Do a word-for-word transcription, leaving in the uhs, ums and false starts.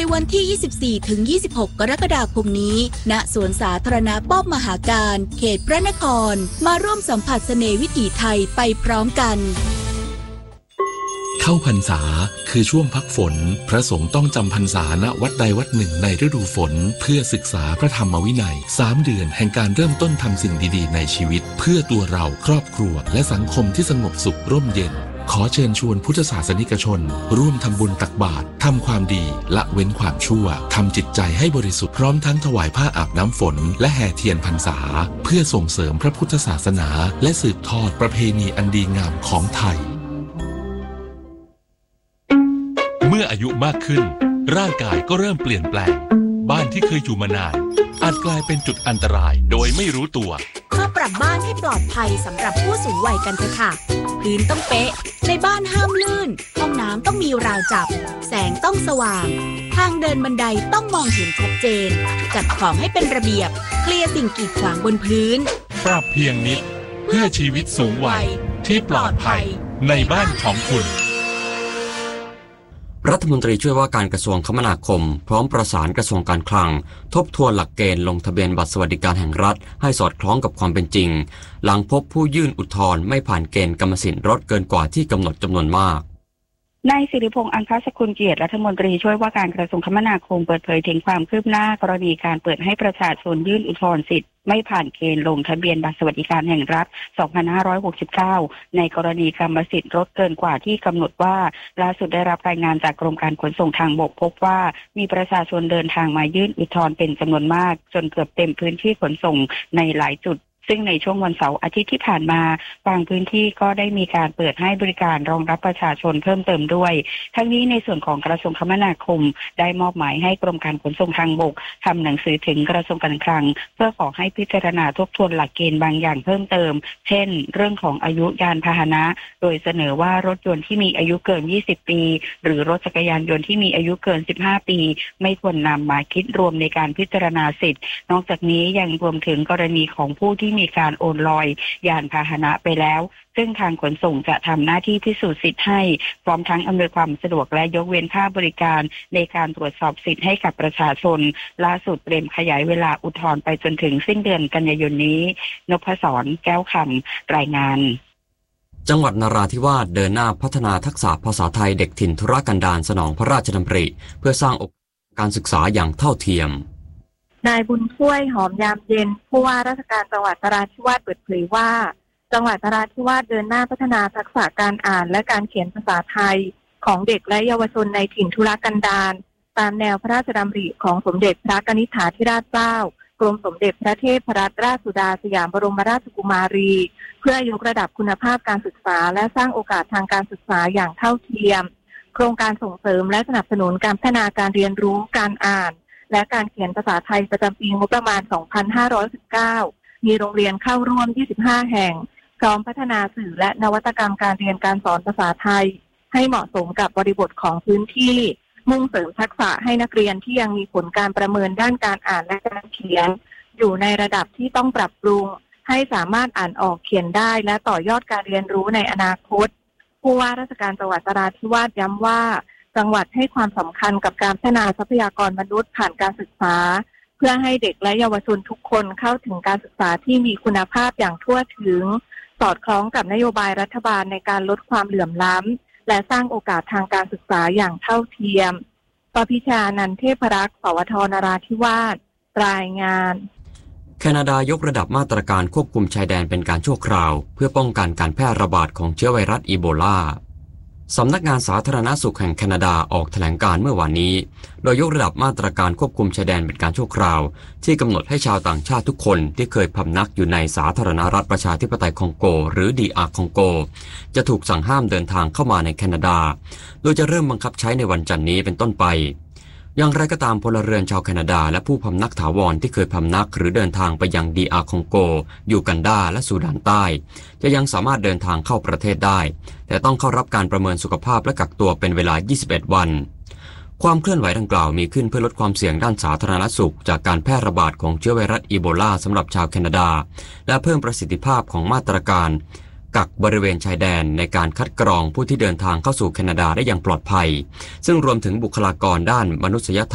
วันที่ ยี่สิบสี่ถึงยี่สิบหก กรกฎาคมนี้ ณ สวนสาธารณะป้อมมหาการ เขตพระนคร มาร่วมสัมผัสเสน่ห์วิถีไทยไปพร้อมกันเข้าพรรษาคือช่วงพักฝนพระสงฆ์ต้องจำพรรษาณวัดใดวัดหนึ่งในฤดูฝนเพื่อศึกษาพระธรรมวินัยสามเดือนแห่งการเริ่มต้นทำสิ่งดีๆในชีวิตเพื่อตัวเราครอบครัวและสังคมที่สงบสุขร่มเย็นขอเชิญชวนพุทธศาสนิกชนร่วมทำบุญตักบาตรทำความดีละเว้นความชั่วทำจิตใจให้บริสุทธิ์พร้อมทั้งถวายผ้าอาบน้ำฝนและแห่เทียนพรรษาเพื่อส่งเสริมพระพุทธศาสนาและสืบทอดประเพณีอันดีงามของไทยเมื่ออายุมากขึ้นร่างกายก็เริ่มเปลี่ยนแปลงบ้านที่เคยอยู่มานานอาจกลายเป็นจุดอันตรายโดยไม่รู้ตัวมาปรับบ้านให้ปลอดภัยสำหรับผู้สูงวัยกันเถอะค่ะพื้นต้องเป๊ะในบ้านห้ามลื่นห้องน้ำต้องมีราวจับแสงต้องสว่างทางเดินบันไดต้องมองเห็นชัดเจนจัดของให้เป็นระเบียบเคลียร์สิ่งกีดขวางบนพื้นปรับเพียงนิดเพื่อชีวิตสูงวัยที่ปลอดภัยในบ้านของคุณรัฐมนตรีช่วยว่าการกระทรวงคมนาคมพร้อมประสานกระทรวงการคลังทบทวนหลักเกณฑ์ลงทะเบียนบัตรสวัสดิการแห่งรัฐให้สอดคล้องกับความเป็นจริงหลังพบผู้ยื่นอุทธรณ์ไม่ผ่านเกณฑ์กรรมสิทธิ์รถเกินกว่าที่กำหนดจำนวนมากนายสิริพงษ์อังคสกุลเกียรติรัฐมนตรีช่วยว่าการกระทรวงคมนาคมเปิดเผยถึงความคืบหน้ากรณีการเปิดให้ประชาชนยื่นอุทธรณ์สิทธิ์ไม่ผ่านเกณฑ์ลงทะเบียนบัตรสวัสดิการแห่งรัฐ สองพันห้าร้อยหกสิบเก้า ในกรณีกรรมสิทธิ์รถเกินกว่าที่กำหนดว่าล่าสุดได้รับรายงานจากกรมการขนส่งทางบกพบว่ามีประชาชนเดินทางมายื่นอุทธรณ์เป็นจำนวนมากจนเกือบเต็มพื้นที่ขนส่งในหลายจุดซึ่งในช่วงวันเสาร์อาทิตย์ที่ผ่านมาบางพื้นที่ก็ได้มีการเปิดให้บริการรองรับประชาชนเพิ่มเติมด้วยทั้งนี้ในส่วนของกระทรวงคมนาคมได้มอบหมายให้กรมการขนส่งทางบกทำหนังสือถึงกระทรวงการคลังเพื่อขอให้พิจารณาทบทวนหลักเกณฑ์บางอย่างเพิ่มเติมเช่นเรื่องของอายุยานพาหนะโดยเสนอว่ารถยนต์ที่มีอายุเกินยี่สิบปีหรือรถจักรยานยนต์ที่มีอายุเกินสิบห้าปีไม่ควรนำมาคิดรวมในการพิจารณาสิทธิ์นอกจากนี้ยังรวมถึงกรณีของผู้ที่มีการโอนลอยยานพาหนะไปแล้วซึ่งทางขนส่งจะทำหน้าที่พิสูจน์สิทธิ์ให้พร้อมทั้งอำนวยความสะดวกและยกเว้นค่าบริการในการตรวจสอบสิทธิ์ให้กับประชาชนล่าสุดเตรียมขยายเวลาอุทธรณ์ไปจนถึงสิ้นเดือนกันยายนนี้นพศรแก้วคำรายงานจังหวัดนราธิวาสเดินหน้าพัฒนาทักษะภาษาไทยเด็กถิ่นทุรกันดารสนองพระราชดำริเพื่อสร้างโอกาสการศึกษาอย่างเท่าเทียมนายบุญช่วยหอมยามเย็นผู้ว่าราชการจังหวัดนราธิวาสเปิดเผยว่าจังหวัดนราธิวาสเดินหน้าพัฒนาทักษะการอ่านและการเขียนภาษาไทยของเด็กและเยาวชนในถิ่นทุรกันดารตามแนวพระราชดำริของสมเด็จพระกนิษฐาธิราชเจ้ากรมสมเด็จพระเทพรัตนราชสุดาสยามบรมราชกุมารีเพื่อยกระดับคุณภาพการศึกษาและสร้างโอกาสทางการศึกษาอย่างเท่าเทียมโครงการส่งเสริมและสนับสนุนการพัฒนาการเรียนรู้การอ่านและการเขียนภาษาไทยประจำปีงบประมาณ สองพันห้าร้อยสิบเก้า มีโรงเรียนเข้าร่วม ยี่สิบห้า แห่งพร้อมพัฒนาสื่อและนวัตกรรมการเรียนการสอนภาษาไทยให้เหมาะสมกับบริบทของพื้นที่มุ่งเสริมทักษะให้นักเรียนที่ยังมีผลการประเมินด้านการอ่านและการเขียนอยู่ในระดับที่ต้องปรับปรุงให้สามารถอ่านออกเขียนได้และต่อยอดการเรียนรู้ในอนาคตผู้ว่าราชการจังหวัดนราธิวาสย้ำว่าจังหวัดให้ความสำคัญกับการพัฒนาทรัพยากรมนุษย์ผ่านการศึกษาเพื่อให้เด็กและเยาวชนทุกคนเข้าถึงการศึกษาที่มีคุณภาพอย่างทั่วถึงสอดคล้องกับนโยบายรัฐบาลในการลดความเหลื่อมล้ำและสร้างโอกาสทางการศึกษาอย่างเท่าเทียมปพิชานันเทพรักษ์ สวท นราธิวาสรายงานแคนาดายกระดับมาตรการควบคุมชายแดนเป็นการชั่วคราวเพื่อป้องกันการแพร่ระบาดของเชื้อไวรัสอีโบลาสำนักงานสาธารณสุขแห่งแคนาดาออกแถลงการเมื่อวานนี้โดยยกระดับมาตรการควบคุมชายแดนเป็นการชั่วคราวที่กำหนดให้ชาวต่างชาติทุกคนที่เคยพำนักอยู่ในสาธารณรัฐประชาธิปไตยคองโกหรือ ดี อาร์ คองโกจะถูกสั่งห้ามเดินทางเข้ามาในแคนาดาโดยจะเริ่มบังคับใช้ในวันจันทร์นี้เป็นต้นไปอย่างไรก็ตามพลเรือนชาวแคนาดาและผู้พำนักถาวรที่เคยพำนักหรือเดินทางไปยัง ดี อาร์ คองโกยูกันดาและซูดานใต้จะยังสามารถเดินทางเข้าประเทศได้แต่ต้องเข้ารับการประเมินสุขภาพและกักตัวเป็นเวลายี่สิบเอ็ดวันความเคลื่อนไหวดังกล่าวมีขึ้นเพื่อลดความเสี่ยงด้านสาธารณสุขจากการแพร่ระบาดของเชื้อไวรัสอีโบลาสำหรับชาวแคนาดาและเพิ่มประสิทธิภาพของมาตรการกักบริเวณชายแดนในการคัดกรองผู้ที่เดินทางเข้าสู่แคนาดาได้อย่างปลอดภัยซึ่งรวมถึงบุคลากรด้านมนุษยธรรม